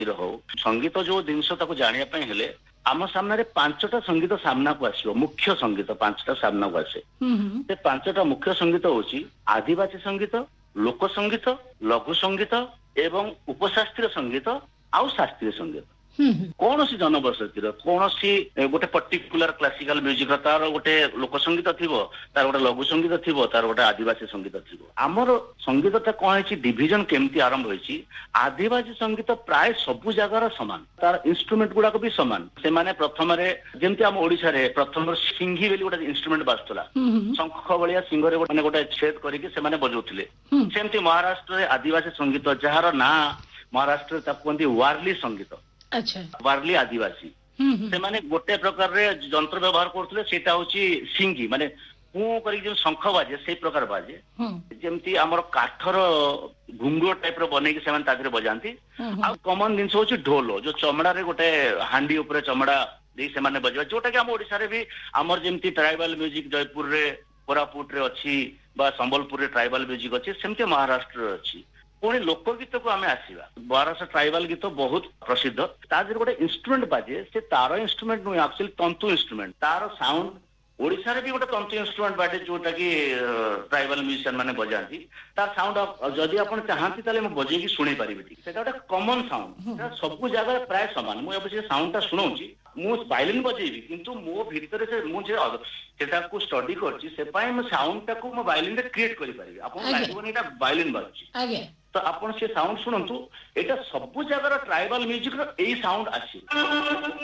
हो संगीत जो जिनस जाना हेले आम सामने पांचटा संगीत सामना को आसो मुख्य संगीत पांचटा सामना को आसे से पांचटा मुख्य संगीत होची आदिवासी संगीत लोक संगीत लघु संगीत एवं उपशास्त्रीय संगीत आउ शास्त्रीय संगीत कौन सी जनबसती कौन सी गोटे पर्टिकुलर क्लासिकल म्यूजिक तार गोटे लोक संगीत थीबो तार गोटे लघु संगीत थीबो तार गोटे आदिवासी संगीत थीबो आमर संगीतटा कौन है डिविजन केमती आरंभ होईची आदिवासी संगीत प्राय सबु जगार समान तार इंस्ट्रूमेंट गुडाक भी समान से माने प्रथम रे जेमती हम ओडिसा रे प्रथम सिंघी बेली गोटे इंस्ट्रूमेंट बाजतला शंख बलिया सिंह रे गोटे छेद करके से माने बजाउथिले सेमती महाराष्ट्र रे आदिवासी संगीत जहार ना महाराष्ट्र रे कहते वारली संगीत अच्छा वारली आदिवासी से माने गोटे प्रकार रे जंत्र व्यवहार करथले सेटा होची सिंगी माने पू करी जो शंख बाजे से प्रकार बाजे जेमती हमर काठर घुंगुर टाइप रो बनै के से माने तादरे बजांती आ कॉमन दिन होची ढोल जो चमड़ा रे गोटे हांडी ऊपर चमड़ा दे से माने बजवा जोटा कि हम ओडिसा रे भी हमर जेमती ट्राइबल म्यूजिक जयपुर रे कोरापुट रे अछि बा संबलपुर रे ट्राइबल म्यूजिक अछि सेमती महाराष्ट्र रे अछि पुणी लोकगीत को आम आसवा महाराष्ट्र ट्राइबल गीत बहुत प्रसिद्ध तादर गोटे इंस्ट्रूमेंट बाजे से तार इंस्ट्रूमेंट नुहे एक्चुअली तंतु इंस्ट्रूमेंट तार साउंड ओडिशा रे भी गोटे तंतु इंस्ट्रूमेंट बाटे जोटा कि ट्राइबल म्यूजिशियन माने बजाती तार साउंड जदि आपण चाहती ताले मैं बजेकी सुनी परिबेटी सेटा गोटे कॉमन साउंड सब जगह प्राय समान मु अब से साउंड ता सुनाउची मु वायलिन बजेबी किंतु मो भीतर से मु जे सेटा को स्टडी करची से पाए मैं साउंड ता को मो वायलिन रे क्रिएट करि परिबे आपण लागबोनी एटा वायलिन बाजची आगे तो आपण से साउंड सुनंतु एटा सब जगह ट्राइबल म्यूजिक रो एई साउंड आसी